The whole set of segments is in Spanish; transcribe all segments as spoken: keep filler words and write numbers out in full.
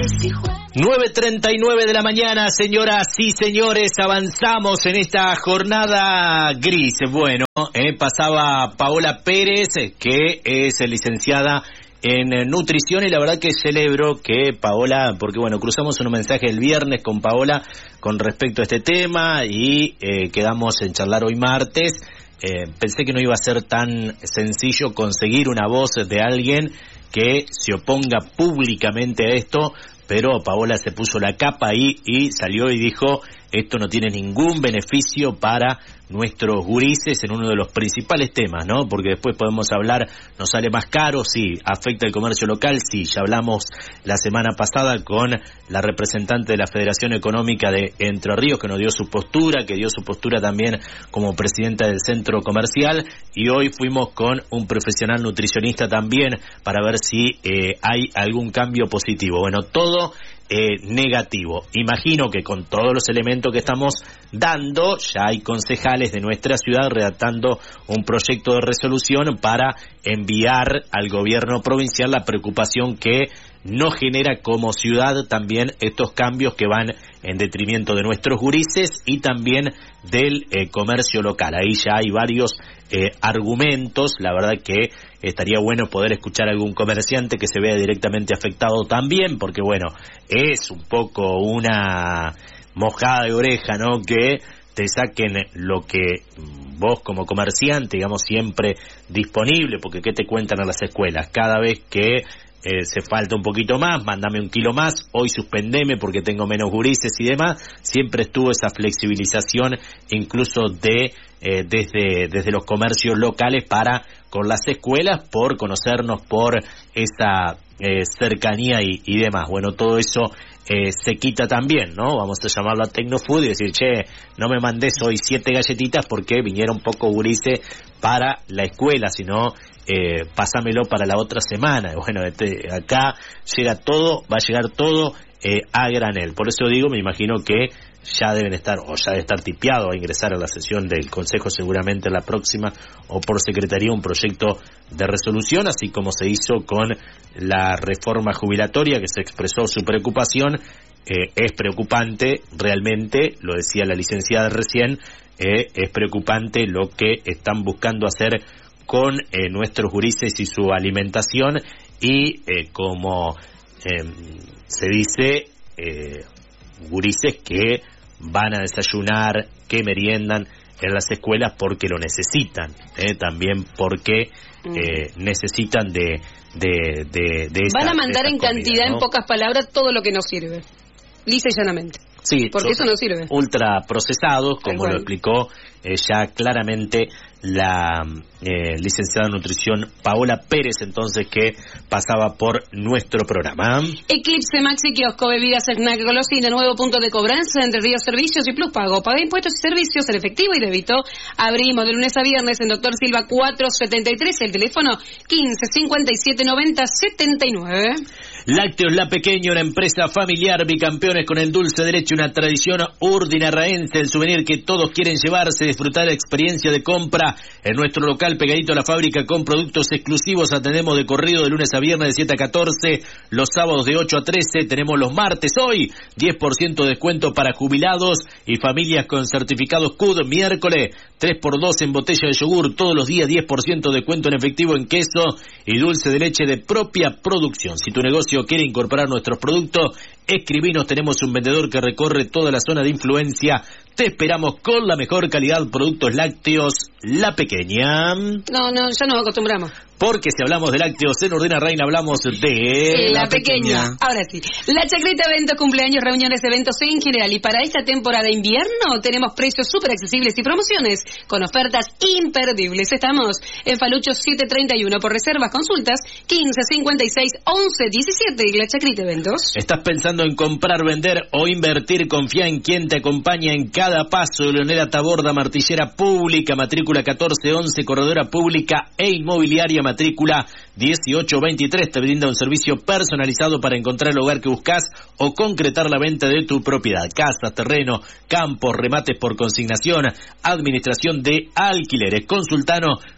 nueve treinta y nueve de la mañana, señoras y señores, avanzamos en esta jornada gris. Bueno, eh, pasaba Paola Pérez, que es licenciada en nutrición, y la verdad que celebro que Paola, porque bueno, cruzamos un mensaje el viernes con Paola con respecto a este tema y eh, quedamos en charlar hoy martes. Eh, pensé que no iba a ser tan sencillo conseguir una voz de alguien que se oponga públicamente a esto, pero Paola se puso la capa ahí y salió y dijo: esto no tiene ningún beneficio para nuestros gurises en uno de los principales temas, ¿no? Porque después podemos hablar, ¿nos sale más caro? Sí. ¿Afecta el comercio local? Sí. Ya hablamos la semana pasada con la representante de la Federación Económica de Entre Ríos, que nos dio su postura, que dio su postura también como presidenta del centro comercial, y hoy fuimos con un profesional nutricionista también para ver si eh, hay algún cambio positivo. Bueno, todo Eh, negativo. Imagino que con todos los elementos que estamos dando, ya hay concejales de nuestra ciudad redactando un proyecto de resolución para enviar al gobierno provincial la preocupación que no genera como ciudad también estos cambios que van en detrimento de nuestros gurises y también del eh, comercio local. Ahí ya hay varios eh, argumentos. La verdad que estaría bueno poder escuchar a algún comerciante que se vea directamente afectado también, porque bueno, es un poco una mojada de oreja, ¿no? Que te saquen lo que vos como comerciante, digamos, siempre disponible, porque ¿qué te cuentan a las escuelas? Cada vez que Eh, se falta un poquito más, mándame un kilo más, hoy suspendeme porque tengo menos gurises y demás. Siempre estuvo esa flexibilización incluso de eh, desde desde los comercios locales para con las escuelas, por conocernos, por esa eh, cercanía y, y demás. Bueno, todo eso eh, se quita también, ¿no? Vamos a llamarlo a Tecnofood y decir: che, no me mandés hoy siete galletitas porque vinieron poco gurises para la escuela, sino Eh, pásamelo para la otra semana. Bueno, este, acá llega todo, va a llegar todo eh, a granel. Por eso digo, me imagino que ya deben estar, o ya debe estar tipiado a ingresar a la sesión del Consejo seguramente la próxima, o por secretaría, un proyecto de resolución, así como se hizo con la reforma jubilatoria, que se expresó su preocupación. Eh, es preocupante, realmente, lo decía la licenciada recién, eh, es preocupante lo que están buscando hacer con eh, nuestros gurises y su alimentación, y eh, como eh, se dice, eh, gurises que van a desayunar, que meriendan en las escuelas porque lo necesitan, eh, también porque eh, necesitan de de de, de esa, van a mandar en comida, cantidad, ¿no? En pocas palabras, todo lo que nos sirve, lisa y llanamente. Sí, porque eso no sirve. Ultra procesados, como Igual. lo explicó eh, ya claramente la eh, licenciada en nutrición Paola Pérez, entonces, que pasaba por nuestro programa. Eclipse Maxi Kiosco, bebidas, snack, golosina, nuevo punto de cobranza, Entre Ríos Servicios y Plus Pago. Paga impuestos y servicios en efectivo y débito. Abrimos de lunes a viernes en Doctor Silva cuatrocientos setenta y tres, el teléfono quince cincuenta y siete noventa setenta y nueve. Lácteos La Pequeña, una empresa familiar, bicampeones con el dulce de leche, una tradición urdinarraense, el souvenir que todos quieren llevarse, disfrutar la experiencia de compra en nuestro local pegadito a la fábrica con productos exclusivos. Atendemos de corrido de lunes a viernes de siete a catorce, los sábados de ocho a trece, tenemos los martes hoy diez por ciento de descuento para jubilados y familias con certificados C U D, miércoles tres por dos en botella de yogur, todos los días diez por ciento de descuento en efectivo en queso y dulce de leche de propia producción. Si tu negocio quiere incorporar nuestros productos, escribinos, tenemos un vendedor que recorre toda la zona de influencia. Te esperamos con la mejor calidad, productos lácteos La Pequeña. No, no, ya nos acostumbramos. Porque si hablamos de lácteos en Ordena Reina, hablamos de La, la pequeña. pequeña. Ahora sí. La Chacrita, eventos, cumpleaños, reuniones, eventos en general. Y para esta temporada de invierno tenemos precios súper accesibles y promociones con ofertas imperdibles. Estamos en Falucho setecientos treinta y uno. Por reservas, consultas quince cincuenta y seis once diecisiete. Y La Chacrita Eventos. ¿Estás pensando en comprar, vender o invertir? Confía en quien te acompaña en cada paso. Leonela Taborda, martillera pública, matrícula catorce once, corredora pública e inmobiliaria, matrícula dieciocho veintitrés. Te brinda un servicio personalizado para encontrar el hogar que buscas o concretar la venta de tu propiedad. Casas, terreno, campos, remates por consignación, administración de alquileres. Consultanos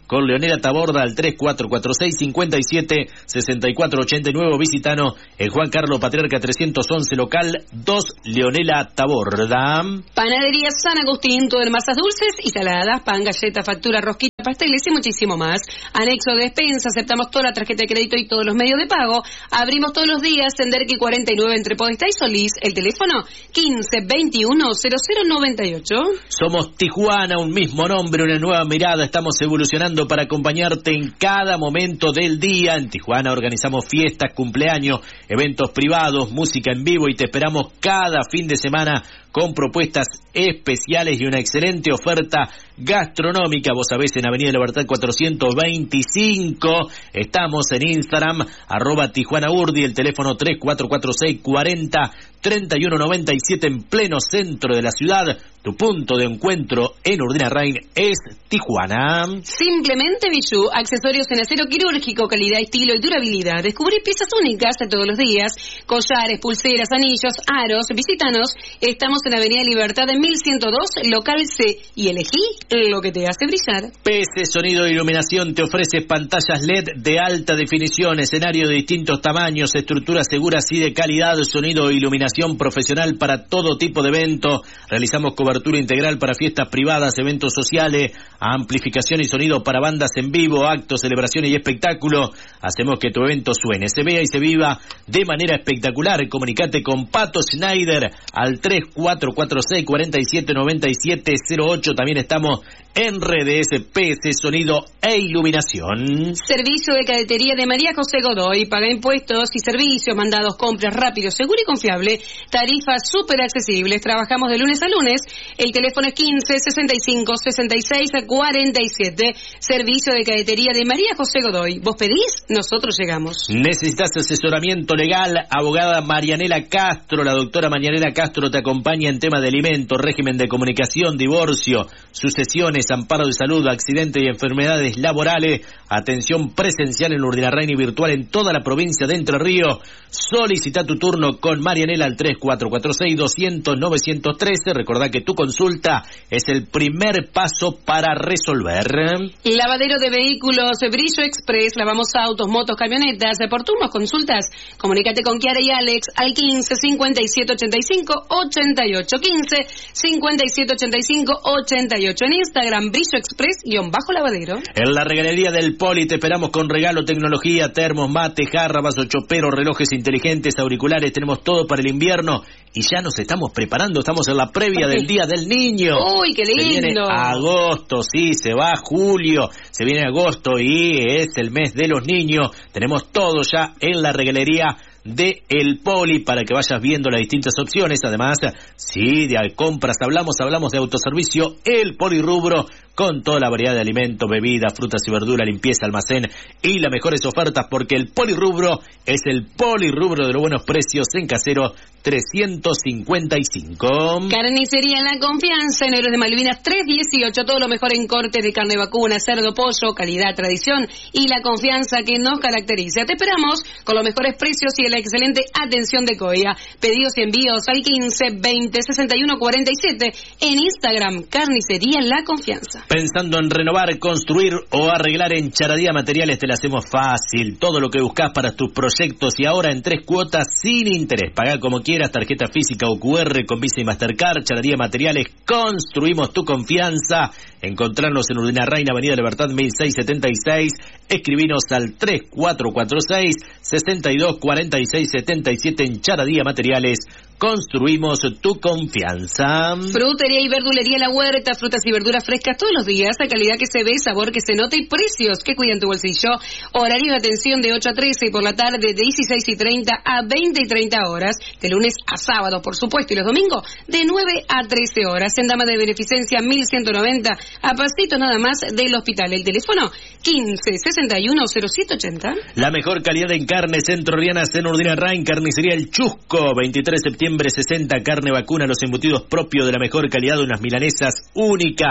con Leonela Taborda al tres cuatro cuatro seis, cinco siete, seis cuatro ocho nueve. Visitanos en Juan Carlos Patriarca trescientos once, local dos, Leonela Taborda. Panadería San Agustín, todo en masas dulces y saladas, pan, galleta, factura, rosquita, pasteles y muchísimo más. Anexo de despensa, aceptamos toda la tarjeta de crédito y todos los medios de pago. Abrimos todos los días en Derqui cuarenta y nueve entre Podestá y Solís. El teléfono quince veintiuno cero cero noventa y ocho. Somos Tijuana, un mismo nombre, una nueva mirada. Estamos evolucionando para acompañarte en cada momento del día. En Tijuana organizamos fiestas, cumpleaños, eventos privados, música en vivo y te esperamos cada fin de semana con propuestas especiales y una excelente oferta gastronómica. Vos sabés, en Avenida Libertad cuatrocientos veinticinco. Estamos en Instagram, arroba Tijuana Urdi, el teléfono tres cuatro cuatro seis, cuarenta, treinta y uno noventa y siete, en pleno centro de la ciudad. Tu punto de encuentro en Urdinarrain es Tijuana. Simplemente Bijou, accesorios en acero quirúrgico, calidad, estilo y durabilidad. Descubrí piezas únicas de todos los días, collares, pulseras, anillos, aros. Visítanos, estamos en Avenida Libertad en mil ciento dos, local C, y elegí lo que te hace brillar. P S Sonido e Iluminación te ofrece pantallas L E D de alta definición, escenario de distintos tamaños, estructuras seguras y de calidad, sonido e iluminación profesional para todo tipo de evento. Realizamos cobertura integral para fiestas privadas, eventos sociales, amplificación y sonido para bandas en vivo, actos, celebraciones y espectáculos. Hacemos que tu evento suene, se vea y se viva de manera espectacular. Comunicate con Pato Schneider al tres cuatro cuatro seis, cuarenta y siete, noventa y siete cero ocho. También estamos en redes P S Sonido e Iluminación. Servicio de cadetería de María José Godoy. Paga impuestos y servicios, mandados, compras rápido, seguro y confiable. Tarifas súper accesibles. Trabajamos de lunes a lunes. El teléfono es quince, sesenta y cinco, sesenta y seis, cuarenta y siete. Servicio de cadetería de María José Godoy. Vos pedís, nosotros llegamos. ¿Necesitas asesoramiento legal? Abogada Marianela Castro. La doctora Marianela Castro te acompaña en tema de alimentos, régimen de comunicación, divorcio, sucesiones, amparo de salud, accidentes y enfermedades laborales. Atención presencial en Urdinarrain y virtual en toda la provincia de Entre Ríos. Solicita tu turno con Marianela al tres cuatro cuatro seis, doscientos, novecientos trece. Recordá que tu consulta es el primer paso para resolver. Lavadero de vehículos Brillo Express. Lavamos autos, motos, camionetas. Por turnos, consultas, comunícate con Kiara y Alex al quince, cincuenta y siete, ochenta y cinco, ochenta y ocho. quince, cincuenta y siete, ochenta y cinco, ochenta y ocho. En Instagram, Brillo Express, guión bajo lavadero. En la regalería del Poli te esperamos con regalo, tecnología, termos, mate, jarra, vaso chopero, relojes inteligentes, auriculares. Tenemos todo para el invierno y ya nos estamos preparando. Estamos en la previa del Día del Niño. Uy, qué lindo. Se viene agosto, sí, se va julio, se viene agosto y es el mes de los niños. Tenemos todo ya en la regalería de El Poli para que vayas viendo las distintas opciones. Además, si de compras hablamos, hablamos de autoservicio El Poli Rubro, con toda la variedad de alimentos, bebidas, frutas y verduras, limpieza, almacén y las mejores ofertas, porque el Poli Rubro es el Poli Rubro de los buenos precios en Casero trescientos cincuenta y cinco. Carnicería La Confianza en Héroes de Malvinas tres dieciocho, todo lo mejor en cortes de carne vacuna, cerdo, pollo, calidad, tradición y la confianza que nos caracteriza. Te esperamos con los mejores precios y la excelente atención de Coia. Pedidos y envíos al quince, veinte, sesenta y uno, cuarenta y siete. En Instagram, Carnicería La Confianza. Pensando en renovar, construir o arreglar, en Charadía Materiales te la hacemos fácil. Todo lo que buscas para tus proyectos y ahora en tres cuotas sin interés. Pagá como quieras, tarjeta física o cu erre con Visa y Mastercard. Charadía Materiales, construimos tu confianza. Encontrarnos en Urdinarrain, Avenida Libertad mil seiscientos setenta y seis. Escribinos al tres cuatro cuatro seis, sesenta y dos, cuarenta y seis, setenta y siete. En Charadía Materiales, construimos tu confianza. Frutería y verdulería La Huerta, frutas y verduras frescas todos los días, a calidad que se ve, sabor que se nota y precios que cuidan tu bolsillo. Horario de atención de ocho a trece y por la tarde de dieciséis y treinta a veinte y treinta horas, de lunes a sábado, por supuesto, y los domingos de nueve a trece horas. En Dama de Beneficencia mil ciento noventa, a pasito nada más del hospital. El teléfono quince, sesenta y uno, cero siete ochenta. La mejor calidad en carnes entrerrianas en Urdinarrain, Carnicería El Chusco, veintitrés de septiembre sesenta, carne vacuna, los embutidos propios de la mejor calidad, unas milanesas únicas.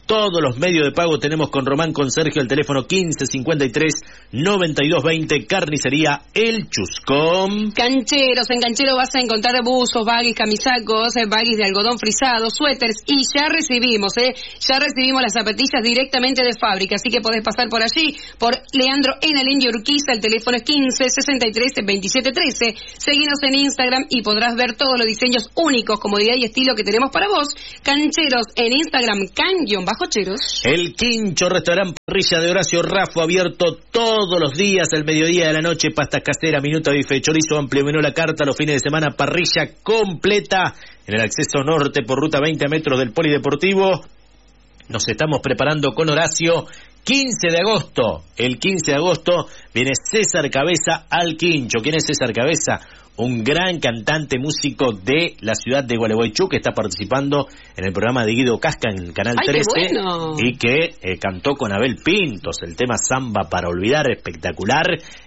Todos los medios de pago tenemos con Román, con Sergio, el teléfono quince cincuenta y tres noventa y dos veinte, Carnicería El Chuscón. Cancheros, en Canchero vas a encontrar buzos, baguis, camisacos, eh, baguis de algodón frisado, suéteres, y ya recibimos, eh, ya recibimos las zapatillas directamente de fábrica, así que podés pasar por allí, por Leandro en el Indio Urquiza, el teléfono es quince sesenta y tres veintisiete trece, seguinos en Instagram y podrás ver todos los diseños únicos, comodidad y estilo que tenemos para vos. Cancheros en Instagram, can-bajo. El Quincho, restaurante parrilla de Horacio Raffo, abierto todos los días, al mediodía de la noche, pasta casera, minuta, bife, chorizo, amplio menú la carta, los fines de semana, parrilla completa en el acceso norte por ruta veinte a metros del Polideportivo. Nos estamos preparando con Horacio. quince de agosto, el quince de agosto viene César Cabeza al Quincho. ¿Quién es César Cabeza? Un gran cantante, músico de la ciudad de Gualeguaychú, que está participando en el programa de Guido Casca en Canal ¡Ay, trece, qué bueno! Y que eh, cantó con Abel Pintos el tema Samba para Olvidar, espectacular,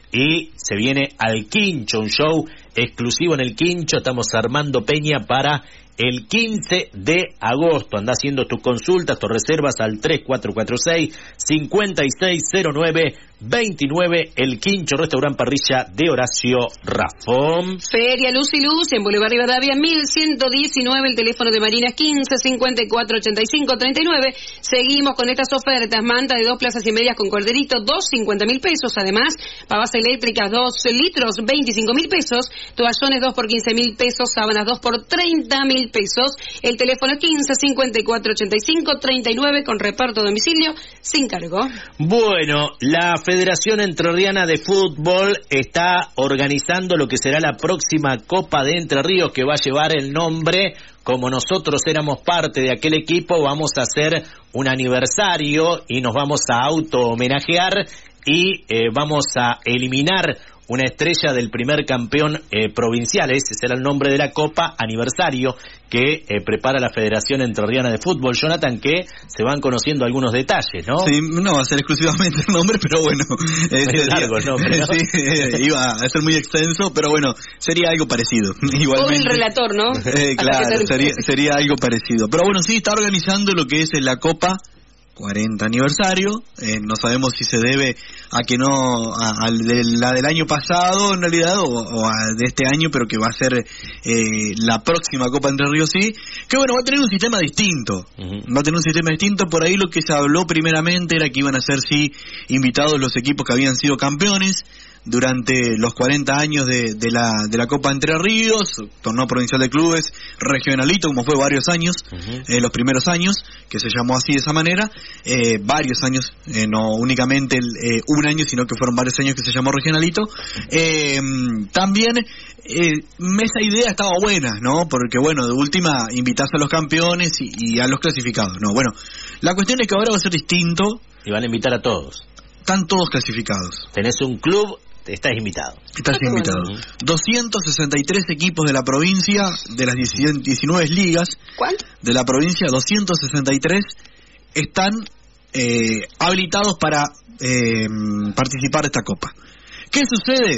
y se viene al Quincho, un show exclusivo en el Quincho. Estamos armando peña para el quince de agosto. Anda haciendo tus consultas, tus reservas al tres cuatro cuatro seis, cinco seis cero nueve veintinueve, el Quincho, restaurante parrilla de Horacio Raffo. Feria Luz y Luz en Boulevard Rivadavia mil ciento diecinueve, el teléfono de Marina es quince cincuenta y cuatro ochenta y cinco treinta y nueve. Seguimos con estas ofertas: manta de dos plazas y medias con corderito, dos cincuenta mil pesos. Además, pavas eléctricas dos litros, veinticinco mil pesos. Toallones dos por quince mil pesos. Sábanas dos por treinta mil pesos. El teléfono es quince cincuenta y cuatro ochenta y cinco treinta y nueve, con reparto a domicilio sin cargo. Bueno, la Federación Entrerriana de Fútbol está organizando lo que será la próxima Copa de Entre Ríos, que va a llevar el nombre, como nosotros éramos parte de aquel equipo, vamos a hacer un aniversario y nos vamos a auto-homenajear y eh, vamos a eliminar una estrella del primer campeón eh, provincial. Ese será el nombre de la Copa Aniversario que eh, prepara la Federación Entrerriana de Fútbol. Jonathan, que se van conociendo algunos detalles, ¿no? Sí, no va a ser exclusivamente el nombre, pero bueno. Es eh, largo el nombre, ¿no? Sí, eh, iba a ser muy extenso, pero bueno, sería algo parecido. Igualmente. O el relator, ¿no? Eh, claro, sería, sería algo parecido. Pero bueno, sí, está organizando lo que es la Copa cuarenta aniversario. Eh, no sabemos si se debe a que no a, a de la del año pasado en realidad o, o a de este año, pero que va a ser eh, la próxima Copa Entre Ríos, sí, que bueno, va a tener un sistema distinto. Uh-huh. Va a tener un sistema distinto. Por ahí lo que se habló primeramente era que iban a ser sí invitados los equipos que habían sido campeones durante los cuarenta años de, de la de la Copa Entre Ríos, torneo provincial de clubes, regionalito, como fue varios años, uh-huh. eh, los primeros años, que se llamó así de esa manera, eh, varios años, eh, no únicamente el, eh, un año, sino que fueron varios años que se llamó regionalito. Eh, también eh, esa idea estaba buena, ¿no? Porque bueno, de última invitas a los campeones y, y a los clasificados, ¿no? Bueno, la cuestión es que ahora va a ser distinto. Y van a invitar a todos. Están todos clasificados. Tenés un club, estás invitado. Estás invitado. doscientos sesenta y tres equipos de la provincia, de las diecinueve ligas. ¿Cuánto? De la provincia, doscientos sesenta y tres están eh, habilitados para eh, participar de esta copa. ¿Qué sucede?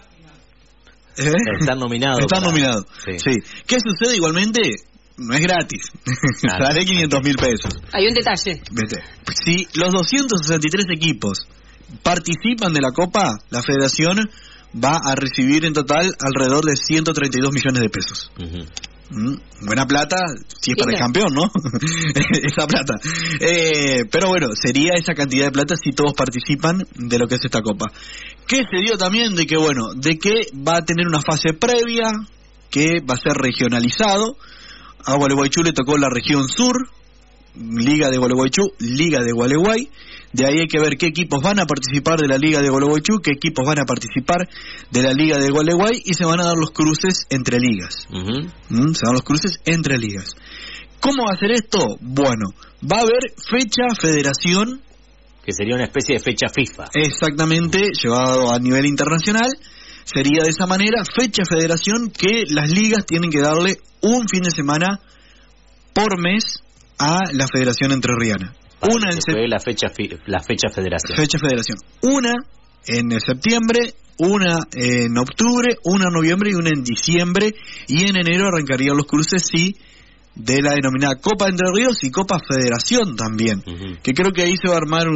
¿Eh? Están nominados. Están para... nominados. Sí. sí. ¿Qué sucede? Igualmente, no es gratis. Claro. Sale quinientos mil pesos. Hay un detalle. Si los doscientos sesenta y tres equipos participan de la Copa, la Federación va a recibir en total alrededor de ciento treinta y dos millones de pesos. Uh-huh. Mm, buena plata, si es para el campeón, ¿no? Esa plata. Eh, pero bueno, sería esa cantidad de plata si todos participan de lo que es esta Copa. ¿Qué se dio también? De que, bueno, de que va a tener una fase previa, que va a ser regionalizado. A Gualeguaychú le tocó la región sur, Liga de Gualeguaychú, Liga de Gualeguay. De ahí hay que ver qué equipos van a participar de la Liga de Gualeguaychú, qué equipos van a participar de la Liga de Gualeguay, y se van a dar los cruces entre ligas. Uh-huh. ¿Mm? Se dan los cruces entre ligas. ¿Cómo va a ser esto? Bueno, va a haber fecha federación. Que sería una especie de fecha FIFA. Exactamente, llevado a nivel internacional. Sería de esa manera, fecha federación, que las ligas tienen que darle un fin de semana por mes a la Federación Entrerriana. Una en fue la fecha fi, la fecha federación. Fecha federación. Una en septiembre, una en octubre, una en noviembre y una en diciembre, y en enero arrancarían los cruces si de la denominada Copa Entre Ríos y Copa Federación también, uh-huh. que creo que ahí se va a armar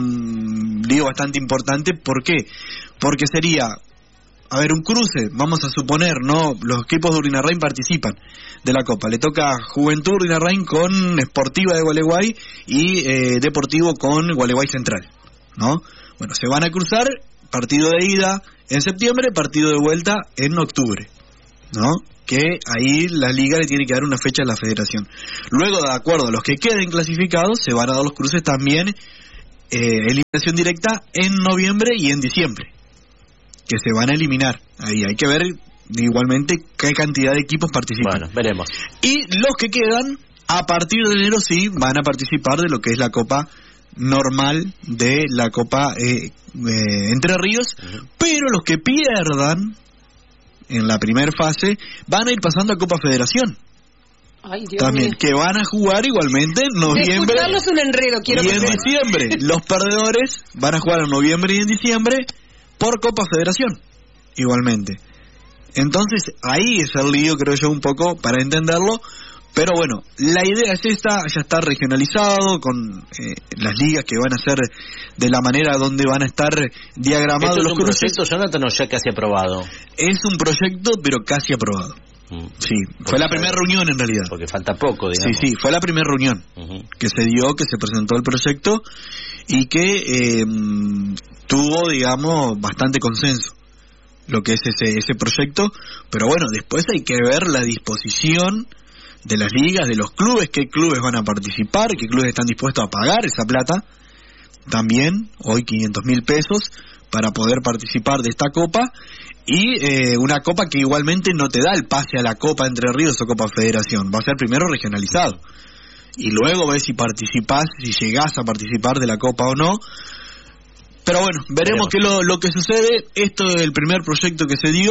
un lío bastante importante. ¿Por qué? Porque sería, a ver, un cruce, vamos a suponer, ¿no? Los equipos de Urdinarrain participan de la Copa, le toca Juventud Urdinarrain con Sportiva de Gualeguay y eh, Deportivo con Gualeguay Central, ¿no? Bueno, se van a cruzar, partido de ida en septiembre, partido de vuelta en octubre, ¿no? Que ahí la liga le tiene que dar una fecha a la federación. Luego, de acuerdo a los que queden clasificados, se van a dar los cruces también, eh, eliminación directa en noviembre y en diciembre, que se van a eliminar. Ahí hay que ver igualmente qué cantidad de equipos participan. Bueno, veremos. Y los que quedan, a partir de enero sí, van a participar de lo que es la Copa normal, de la Copa eh, eh, Entre Ríos, uh-huh. pero los que pierdan en la primera fase van a ir pasando a Copa Federación. Ay, Dios también, mío. que van a jugar igualmente en noviembre un enredo, quiero y en pensar. diciembre. Los perdedores van a jugar en noviembre y en diciembre por Copa Federación, igualmente. Entonces, ahí es el lío, creo yo, un poco, para entenderlo. Pero bueno, la idea es esta, ya está regionalizado con eh, las ligas que van a ser de la manera donde van a estar diagramados los cruces. ¿Esto es un proyecto, Jonathan, o ya casi aprobado? Es un proyecto, pero casi aprobado. Mm. Sí, fue la primera reunión en realidad. Porque falta poco, digamos. Sí, sí, fue la primera reunión uh-huh. que se dio, que se presentó el proyecto y que eh, tuvo, digamos, bastante consenso lo que es ese, ese proyecto. Pero bueno, después hay que ver la disposición de las ligas, de los clubes, qué clubes van a participar, qué clubes están dispuestos a pagar esa plata, también, hoy quinientos mil pesos, para poder participar de esta copa, y eh, una copa que igualmente no te da el pase a la Copa Entre Ríos o Copa Federación, va a ser primero regionalizado, y luego ves si participás, si llegás a participar de la copa o no. Pero bueno, veremos qué lo, lo que sucede. Esto es el primer proyecto que se dio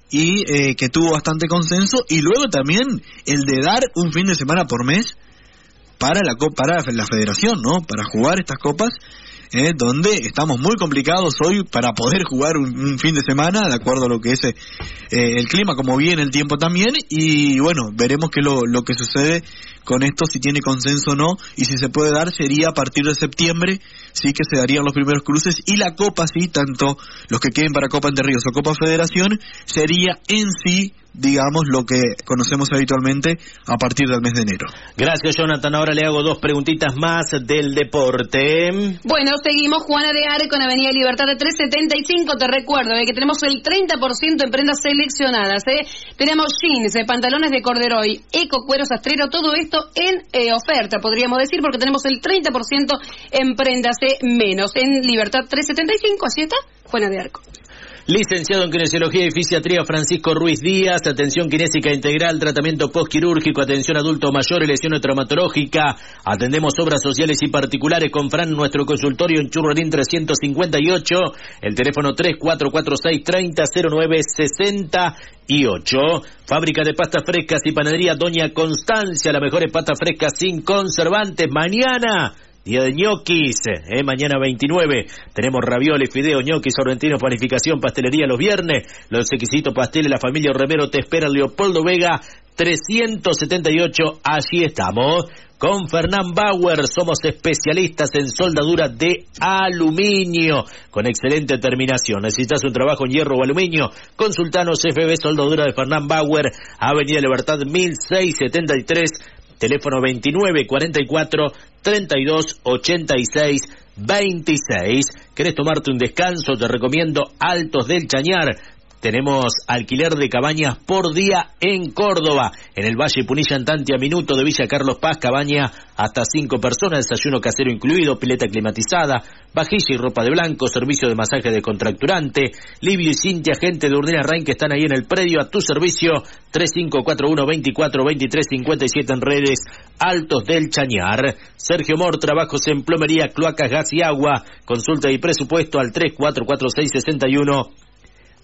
y eh, que tuvo bastante consenso, y luego también el de dar un fin de semana por mes para la para la federación, ¿no? Para jugar estas copas, eh, donde estamos muy complicados hoy para poder jugar un, un fin de semana, de acuerdo a lo que es eh, el clima, como viene el tiempo también, y bueno, veremos qué lo, lo que sucede con esto, si tiene consenso o no, y si se puede dar, sería a partir de septiembre, sí que se darían los primeros cruces, y la Copa, sí, tanto los que queden para Copa Entre Ríos o Copa Federación, sería en sí, digamos, lo que conocemos habitualmente a partir del mes de enero. Gracias, Jonathan. Ahora le hago dos preguntitas más del deporte. Bueno, seguimos. Juana de Arco en Avenida Libertad de trescientos setenta y cinco. Te recuerdo eh, que tenemos el treinta por ciento en prendas seleccionadas. Eh. Tenemos jeans, eh, pantalones de corderoy, eco, cuero sastrero, todo esto en eh, oferta, podríamos decir, porque tenemos el treinta por ciento en prendas eh, menos. En Libertad trescientos setenta y cinco, así está, Juana de Arco. Licenciado en Kinesiología y Fisiatría Francisco Ruiz Díaz, atención kinésica integral, tratamiento postquirúrgico, atención adulto mayor y lesiones traumatológica. Atendemos obras sociales y particulares con Fran, nuestro consultorio en Churruarín trescientos cincuenta y ocho, el teléfono tres cuatro cuatro seis treinta cero nueve sesenta y ocho. Fábrica de pastas frescas y panadería Doña Constancia, las mejores pastas frescas sin conservantes. Mañana día de ñoquis, eh, mañana veintinueve, tenemos ravioles, fideos, ñoquis, sorrentinos, panificación, pastelería los viernes, los exquisitos pasteles, la familia Romero te espera, Leopoldo Vega trescientos setenta y ocho, allí estamos. Con Fernán Bauer, somos especialistas en soldadura de aluminio, con excelente terminación. ¿Necesitas un trabajo en hierro o aluminio? Consultanos F B Soldadura de Fernán Bauer, Avenida Libertad mil seiscientos setenta y tres, teléfono veintinueve cuarenta y cuatro treinta y dos ochenta y seis veintiséis. ¿Querés tomarte un descanso? Te recomiendo Altos del Chañar. Tenemos alquiler de cabañas por día en Córdoba, en el Valle Punilla, en Tanti a minuto de Villa Carlos Paz, cabaña hasta cinco personas, desayuno casero incluido, pileta climatizada, vajilla y ropa de blanco, servicio de masaje descontracturante. Livio y Cintia, gente de Urdinarrain, que están ahí en el predio a tu servicio, tres cinco cuatro uno veinticuatro veintitrés cincuenta y siete en redes, Altos del Chañar. Sergio Mor, trabajos en plomería, cloacas, gas y agua, consulta y presupuesto al tres cuatro cuatro seis seis uno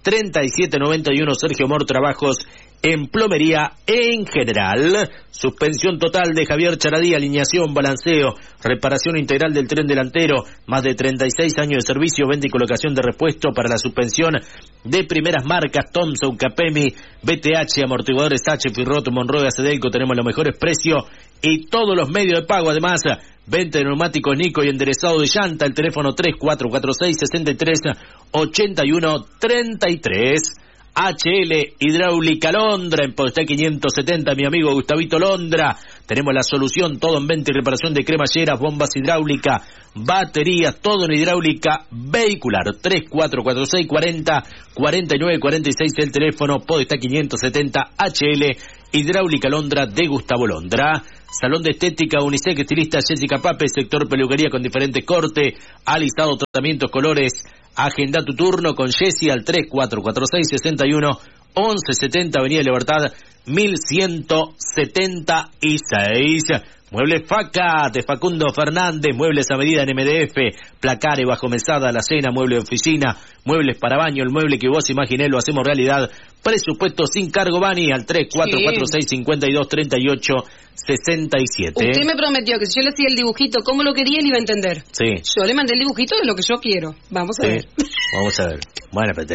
treinta y siete noventa y uno. Sergio Mor, trabajos en plomería en general. Suspensión total de Javier Charadí, alineación, balanceo, reparación integral del tren delantero, más de treinta y seis años de servicio, venta y colocación de repuesto para la suspensión de primeras marcas, Thompson, Capemi, B T H, amortiguadores H, Firroto, Monroe, Acedelco. Tenemos los mejores precios y todos los medios de pago. Además, venta de neumáticos Nico y enderezado de llanta. El teléfono tres cuatro cuatro seis, seis tres, ocho uno tres tres. H L Hidráulica Londra, en Podestá quinientos setenta, mi amigo Gustavito Londra. Tenemos la solución, todo en venta y reparación de cremalleras, bombas hidráulicas, baterías, todo en hidráulica vehicular. tres cuatro cuatro seis, cuarenta, cuarenta y nueve, cuarenta y seis, el teléfono. Podestá quinientos setenta, H L Hidráulica Londra de Gustavo Londra. Salón de estética unisex, estilista Jessica Pape, sector peluquería con diferentes cortes, alisado, tratamientos, colores. Agenda tu turno con Jessy al tres cuatro cuatro seis, seis uno, once setenta, Avenida Libertad mil ciento setenta y seis. Muebles Faca de Facundo Fernández, muebles a medida en M D F, placares bajo mesada, la cena, mueble de oficina, muebles para baño, el mueble que vos imaginé lo hacemos realidad. Presupuesto sin cargo, Bani, al tres cuatro cuatro seis, cinco dos, tres ocho, seis siete. Usted me prometió que si yo le hacía el dibujito como lo quería, él iba a entender. Sí. Yo le mandé el dibujito de lo que yo quiero. Vamos a Sí. ver. Vamos a ver. Bueno, pero